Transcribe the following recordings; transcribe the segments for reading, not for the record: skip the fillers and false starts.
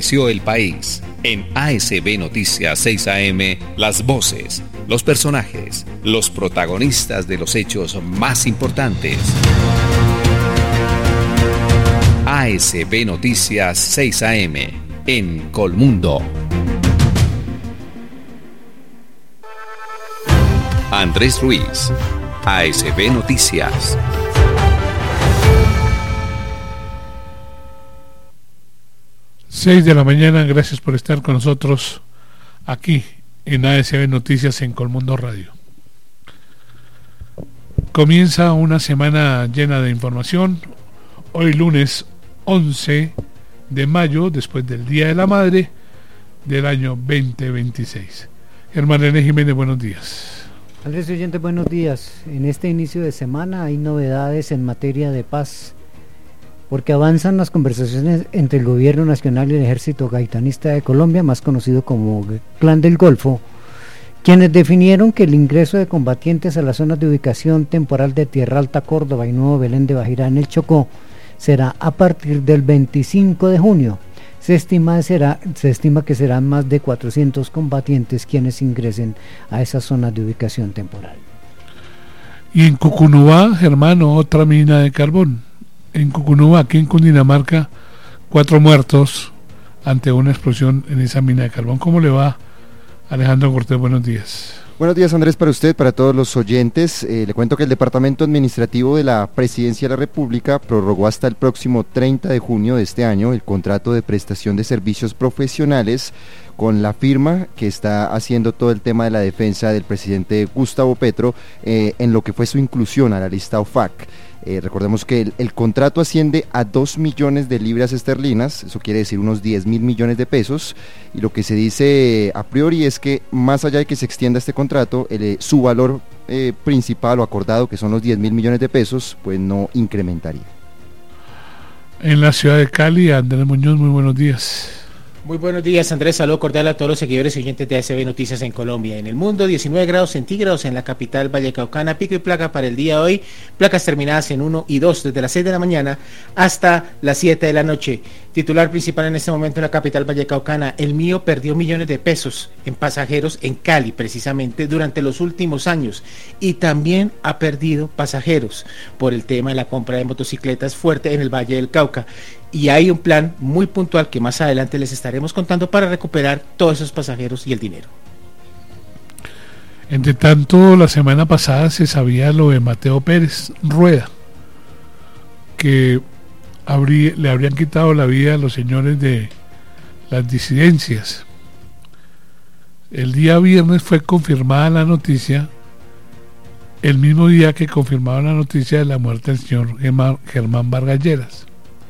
amaneció el país. En ASB Noticias 6 AM, las voces, los personajes, los protagonistas de los hechos más importantes. ASB Noticias 6 AM, en Colmundo. Andrés Ruiz, ASB Noticias. Seis de la mañana, gracias por estar con nosotros aquí en ASB Noticias en Colmundo Radio. Comienza una semana llena de información. Hoy lunes 11 de mayo, después del Día de la Madre del año 2026. Germán René Jiménez, buenos días. Andrés oyente, buenos días. En este inicio de semana hay novedades en materia de paz, porque avanzan las conversaciones entre el gobierno nacional y el ejército gaitanista de Colombia, más conocido como Clan del Golfo, quienes definieron que el ingreso de combatientes a las zonas de ubicación temporal de Tierra Alta, Córdoba y Nuevo Belén de Bajirá en el Chocó será a partir del 25 de junio. Se estima que serán más de 400 combatientes quienes ingresen a esas zonas de ubicación temporal. Y en Cucunubá, Germán, otra mina de carbón. En Cucunubá, aquí en Cundinamarca, 4 muertos ante una explosión en esa mina de carbón. ¿Cómo le va, Alejandro Cortés? Buenos días. Buenos días, Andrés, para usted, para todos los oyentes. Le cuento que el Departamento Administrativo de la Presidencia de la República prorrogó hasta el próximo 30 de junio de este año el contrato de prestación de servicios profesionales con la firma que está haciendo todo el tema de la defensa del presidente Gustavo Petro en lo que fue su inclusión a la lista OFAC. Recordemos que el contrato asciende a 2 millones de libras esterlinas, eso quiere decir unos 10.000 millones de pesos, y lo que se dice a priori es que más allá de que se extienda este contrato, su valor principal o acordado, que son los 10.000 millones de pesos, pues no incrementaría. En la ciudad de Cali, Andrés Muñoz, muy buenos días. Muy buenos días, Andrés. Saludo cordial a todos los seguidores y oyentes de ASB Noticias en Colombia. En el mundo, 19 grados centígrados en la capital vallecaucana, pico y placa para el día de hoy, placas terminadas en 1 y 2 desde las 6 de la mañana hasta las 7 de la noche. Titular principal en este momento en la capital vallecaucana, el mío perdió millones de pesos en pasajeros en Cali, precisamente durante los últimos años, y también ha perdido pasajeros por el tema de la compra de motocicletas fuerte en el Valle del Cauca. Y hay un plan muy puntual que más adelante les estaremos contando para recuperar todos esos pasajeros y el dinero. Entre tanto, la semana pasada se sabía lo de Mateo Pérez Rueda, que le habrían quitado la vida a los señores de las disidencias. El día viernes fue confirmada la noticia, el mismo día que confirmaron la noticia de la muerte del señor Germán Vargas Lleras.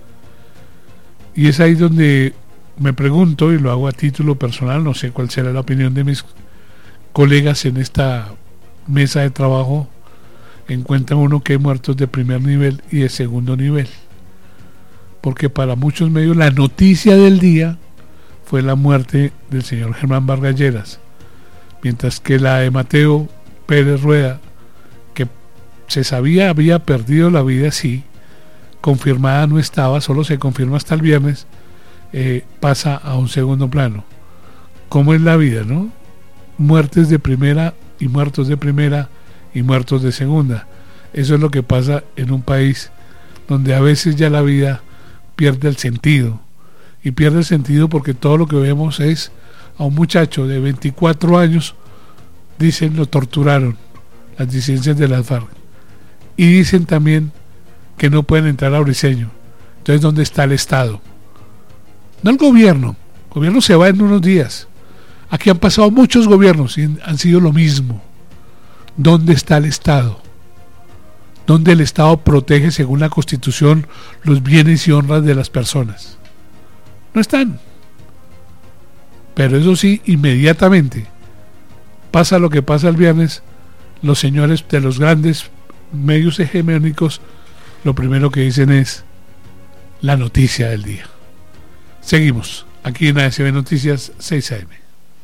Y es ahí donde me pregunto, y lo hago a título personal, no sé cuál será la opinión de mis colegas en esta mesa de trabajo, encuentra uno que hay muertos de primer nivel y de segundo nivel. Porque para muchos medios la noticia del día fue la muerte del señor Germán Vargas Lleras, mientras que la de Mateo Pérez Rueda, que se sabía había perdido la vida, sí, confirmada no estaba, solo se confirma hasta el viernes, pasa a un segundo plano. ¿Cómo es la vida, no? Muertes de primera y muertos de primera y muertos de segunda. Eso es lo que pasa en un país donde a veces ya la vida pierde el sentido, y pierde el sentido porque todo lo que vemos es a un muchacho de 24 años, dicen lo torturaron las disidencias de las FARC, y dicen también que no pueden entrar a Briceño. Entonces, ¿dónde está el Estado? No el gobierno se va en unos días. Aquí han pasado muchos gobiernos y han sido lo mismo. ¿Dónde está el Estado? ¿Dónde el Estado protege según la Constitución los bienes y honras de las personas? No están. Pero eso sí, inmediatamente pasa lo que pasa el viernes, los señores de los grandes medios hegemónicos lo primero que dicen es la noticia del día. Seguimos aquí en ASB Noticias 6 AM.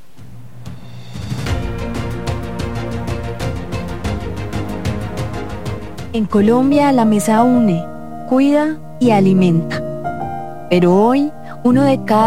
En Colombia la mesa une, cuida y alimenta. Pero hoy, uno de cada